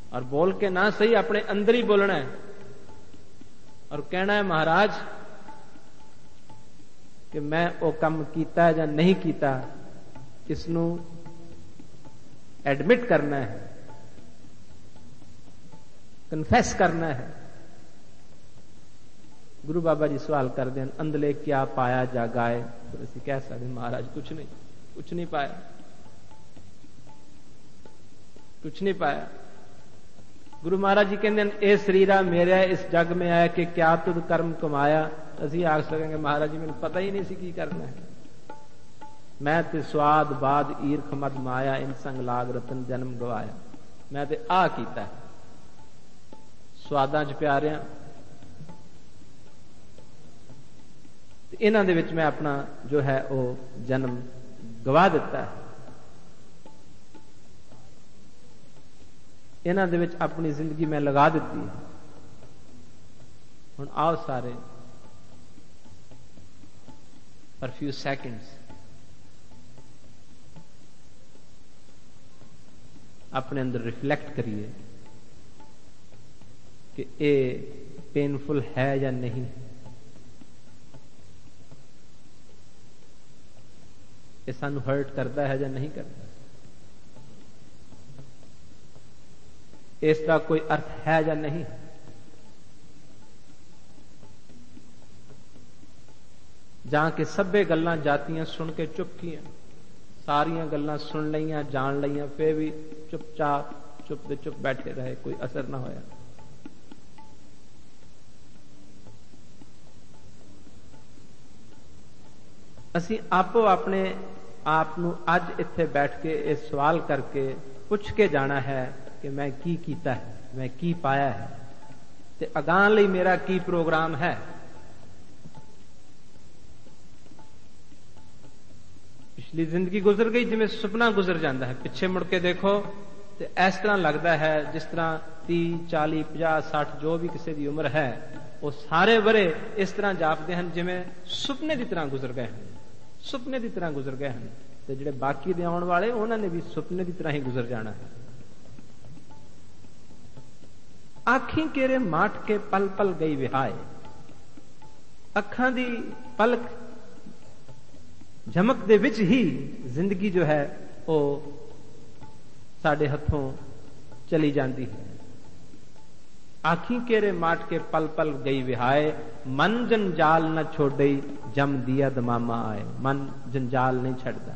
और बोल के ना सही अपने अंदर ही बोलना है और कहना है महाराज कि मैं वो काम कीता या नहीं कीता, इसनू एडमिट करना है, कन्फेस करना है। गुरु बाबा जी सवाल करते हैं अंदले क्या पाया जागाए, तो असं कह सकते महाराज कुछ नहीं पाया, कुछ नहीं पाया। गुरु महाराज जी कहते हैं ए शरीरा मेरा इस जग में आया कि क्या तुद कर्म कमाया, असं आख सकेंगे महाराज जी मैंने पता ही नहीं सी की करना है, मैं ते स्वाद बाद ईर्ख मद माया इन संग लाग रतन जन्म गवाया, मैं ते आ कीता है, स्वादां च प्यारियां इन्हां दे विच मैं अपना जो है वो जन्म गवा दिता है, इन्हां दे विच अपनी जिंदगी मैं लगा दी है। हुण आओ सारे फॉर फ्यू सेकंड्स अपने अंदर रिफ्लेक्ट करिए कि ये पेनफुल है या नहीं, ये सानू हर्ट करता है या नहीं करता, इसका कोई अर्थ है या नहीं। जहां के सभे गल्लां जातियां सुन के चुप कियां, सारियां गल्लां सुन लियां जान लियां, फिर भी चुपचाप चुप दे चुप बैठे रहे, कोई असर ना होया। असी आपो अपने आप नू अज इत्थे बैठ के इस सवाल करके पुछ के जाना है कि मैं की कीता है, मैं की पाया है, ते अगां लई मेरा की प्रोग्राम है। पिछली जिंदगी गुजर गई जिवें सुपना गुजर जाता है, पिछे मुड़ के देखो तो इस तरह लगता है जिस तरह 30, 40, 50, 60 जो भी किसी की उम्र है वो सारे बरे इस तरह जापते हैं जिवें सुपने की तरह गुजर गए हैं, सुपने की तरह गुजर गए हैं। तो जिहड़े बाकी दे आउण वाले उन्होंने भी सुपने की तरह ही गुजर जाना है। आखी केरे माठ के पल पल गई विहाय, अखां दी पलक झमक दे विच ही जिंदगी जो है वो साडे हथों चली जाती है। आखी केरे माट के पल पल गई विहाय, मन जंजाल न छोड़ई जम दिया दमामा आए, मन जंजाल नहीं छड़ता।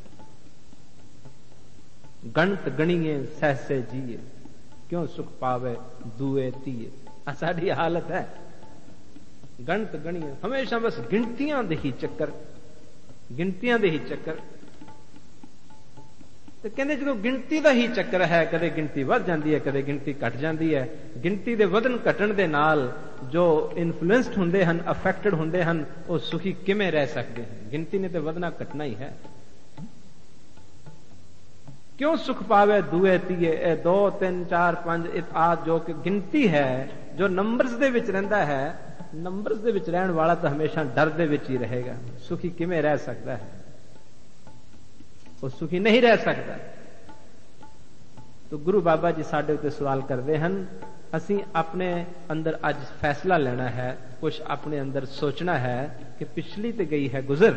गणत गणिए सहसे जिए, क्यों सुख पावे दुए तीए, साडी हालत है। गणत गणिए हमेशा बस गिनतियां दे ही चक्कर, गिनतियां दे ही चक्कर। तो कहते जो गिनती का ही चक्कर है, कदे गिनती वध जाती है, कदे गिनती घट जाती है। गिनती के वधन घटन के नाल जो इन्फ्लुएंस्ड होंदे हन, अफेक्टेड होंदे हन, वो सुखी किमें रह सकते हैं। गिनती ने तो वधना घटना ही है। क्यों सुख पावे दुए तीए, 2, 3, 4, 5 आदि जो कि गिनती है, जो नंबर्स दे विच रहिंदा है, नंबर्स दे विच रहन वाला तो हमेशा डर दे विच ही रहेगा। सुखी किमें रह सकता है, वो सुखी नहीं रह सकता। तो गुरु बाबा जी साडे उत्ते सवाल करते हैं, असी अपने अंदर अज फैसला लेना है, कुछ अपने अंदर सोचना है कि पिछली तो गई है गुजर,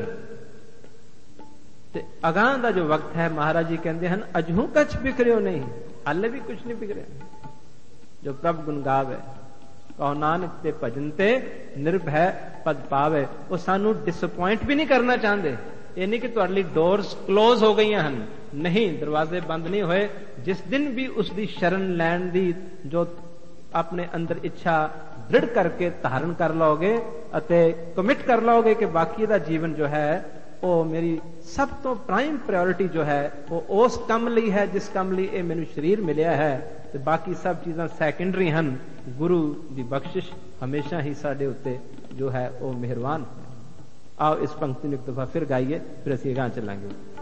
ते अगां दा जो वक्त है, महाराज जी कहते हैं अजहू कछ बिखरियो नहीं, हाले भी कुछ नहीं बिखरिया। जो प्रभ गुण गावे कहो नानक ते भजन ते निर्भय पद पावे, वो सानू डिसअपॉइंट भी नहीं करना चाहते। ये नहीं कि तुहाडे डोर्स क्लोज हो गई हैं, नहीं, दरवाजे बंद नहीं होए। जिस दिन भी उसकी शरण लैण दी जो अपने अंदर इच्छा दृढ़ करके धारण कर लोगे अते कमिट कर लोगे कि बाकी दा जीवन जो है वो मेरी सब तो प्राइम प्रायोरिटी जो है वो उस काम लई है जिस काम लई ये मैनू शरीर मिलिया है, तो बाकी सब चीज़ां सैकेंडरी हैं। गुरु की बख्शिश हमेशा ही साडे उत्ते जो है वो मेहरबान। आओ इस पंक्ति ਨੂੰ एक दफा फिर गाइए, फिर असीं अगां चलांगे।